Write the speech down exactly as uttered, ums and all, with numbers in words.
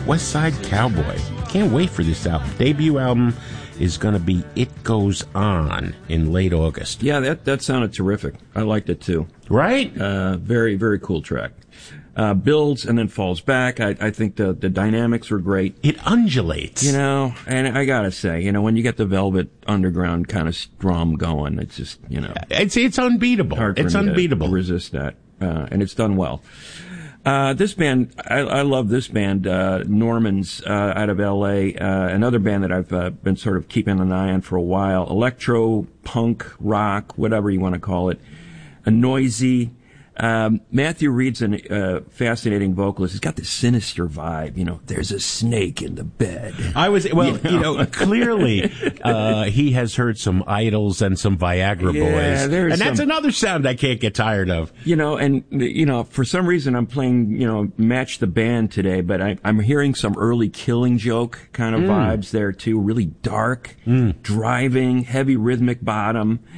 West Side Cowboy. Can't wait for this album. Debut album is going to be It Goes On in late August. Yeah, that that sounded terrific. I liked it too. Right? Uh, very, very cool track. Uh, builds and then falls back. I, I think the, the dynamics were great. It undulates. You know, and I gotta say, you know, when you get the Velvet Underground kind of strum going, it's just, you know. It's it's unbeatable. Hard for It's me to unbeatable. resist that. Uh, and it's done well. Uh, this band, I, I love this band, uh, Norman's, uh, out of L A, uh, another band that I've, uh, been sort of keeping an eye on for a while. Electro, punk, rock, whatever you want to call it. A noisy, Um, Matthew Reed's a uh, fascinating vocalist. He's got this sinister vibe. You know, there's a snake in the bed. I was, well, you know, You know? clearly, uh, he has heard some Idols and some Viagra Yeah, Boys. there's And that's some- another sound I can't get tired of. You know, and, you know, for some reason I'm playing, you know, Match the Band today, but I, I'm hearing some early Killing Joke kind of Mm. vibes there too. Really dark, Mm. driving, heavy rhythmic bottom.